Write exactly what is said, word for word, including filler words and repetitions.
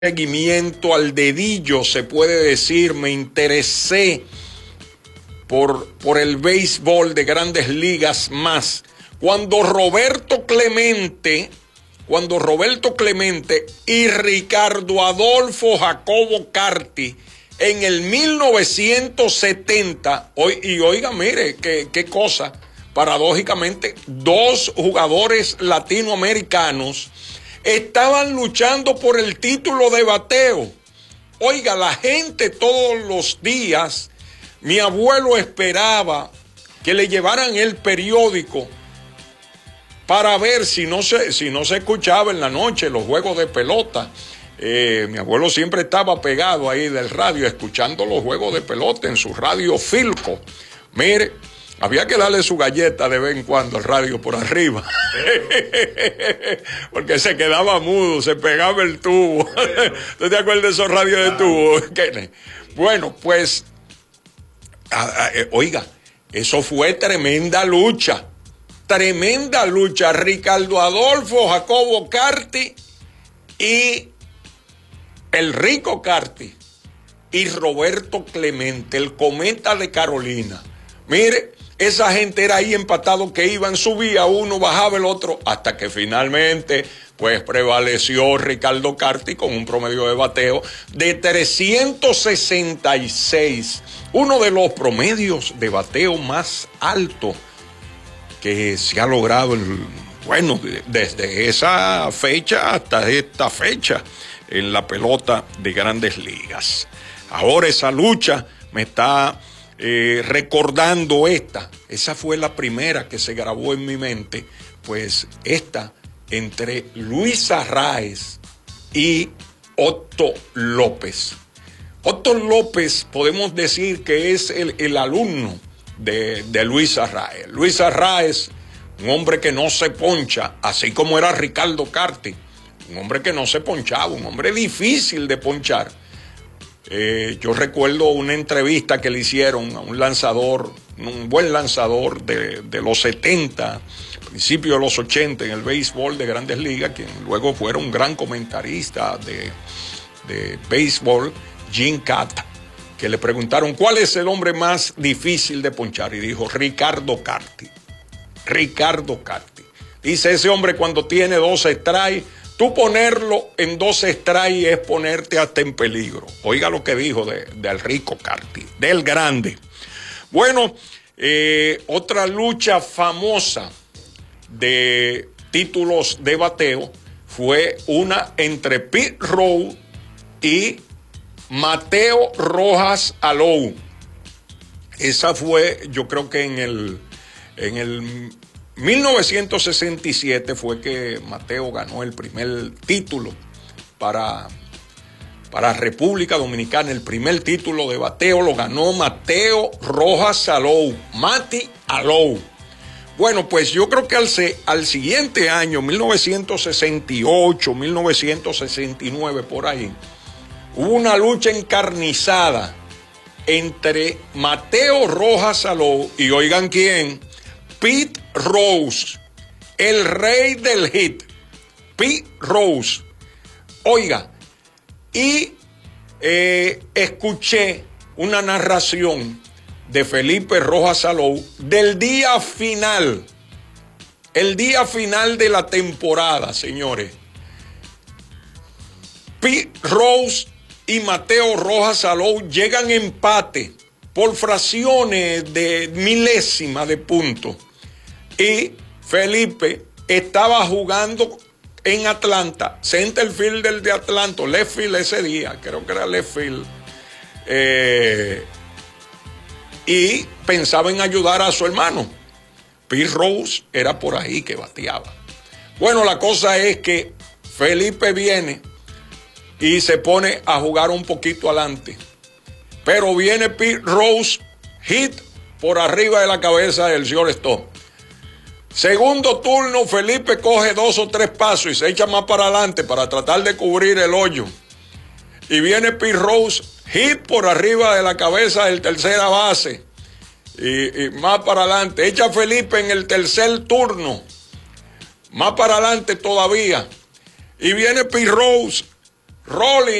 seguimiento al dedillo, se puede decir. Me interesé por, por el béisbol de Grandes Ligas más cuando Roberto Clemente, cuando Roberto Clemente y Ricardo Adolfo Jacobo Carty en el mil novecientos setenta, y oiga, mire, qué, qué cosa, paradójicamente, dos jugadores latinoamericanos estaban luchando por el título de bateo. Oiga, la gente todos los días, mi abuelo esperaba que le llevaran el periódico para ver si no se, si no se escuchaba en la noche los juegos de pelota. Eh, mi abuelo siempre estaba pegado ahí del radio, escuchando los juegos de pelota en su radio Filco. Mire, había que darle su galleta de vez en cuando al radio por arriba, porque se quedaba mudo, se pegaba el tubo. ¿Tú te acuerdas de esos radios de tubo? Bueno, pues, a, a, oiga, eso fue tremenda lucha, tremenda lucha. Ricardo Adolfo Jacobo Carty y el Rico Carty y Roberto Clemente, el Cometa de Carolina. Mire, esa gente era ahí empatado, que iban, subía uno, bajaba el otro, hasta que finalmente pues prevaleció Ricardo Carty con un promedio de bateo de trescientos sesenta y seis, uno de los promedios de bateo más alto que se ha logrado, en, bueno, desde esa fecha hasta esta fecha en la pelota de Grandes Ligas. Ahora esa lucha me está Eh, recordando esta, esa fue la primera que se grabó en mi mente, pues esta entre Luis Arraez y Otto López. Otto López podemos decir que es el, el alumno de, de Luis Arraez. Luis Arraez, un hombre que no se poncha, así como era Ricardo Carty, un hombre que no se ponchaba, un hombre difícil de ponchar. Eh, yo recuerdo una entrevista que le hicieron a un lanzador, un buen lanzador de, de los setenta, principios de los ochenta en el béisbol de Grandes Ligas, quien luego fuera un gran comentarista de, de béisbol, Jim Kaat, que le preguntaron cuál es el hombre más difícil de ponchar, y dijo Ricardo Carty. Ricardo Carty. Dice, ese hombre cuando tiene dos strikes, tú ponerlo en dos strikes es ponerte hasta en peligro. Oiga lo que dijo de, del Rico Carty, del grande. Bueno, eh, otra lucha famosa de títulos de bateo fue una entre Pete Rose y Mateo Rojas Alou. Esa fue, yo creo que en el, en el mil novecientos sesenta y siete fue que Mateo ganó el primer título para, para República Dominicana. El primer título de bateo lo ganó Mateo Rojas Alou, Mati Alou. Bueno, pues yo creo que al, al siguiente año, mil novecientos sesenta y ocho, mil novecientos sesenta y nueve, por ahí, hubo una lucha encarnizada entre Mateo Rojas Alou y, oigan quién, Pete Rose, el rey del hit, Pete Rose. Oiga, y eh, escuché una narración de Felipe Rojas Alou del día final, el día final de la temporada, señores. Pete Rose y Mateo Rojas Alou llegan empate por fracciones de milésima de punto. Y Felipe estaba jugando en Atlanta, center fielder de Atlanta, left field ese día, creo que era left field, eh, y pensaba en ayudar a su hermano. Pete Rose era por ahí que bateaba. Bueno, la cosa es que Felipe viene y se pone a jugar un poquito adelante, pero viene Pete Rose, hit por arriba de la cabeza del shortstop. Segundo turno, Felipe coge dos o tres pasos y se echa más para adelante para tratar de cubrir el hoyo. Y viene Pete Rose, hit por arriba de la cabeza del tercera base. Y, y más para adelante. Echa a Felipe en el tercer turno. Más para adelante todavía. Y viene Pete Rose, Rolling.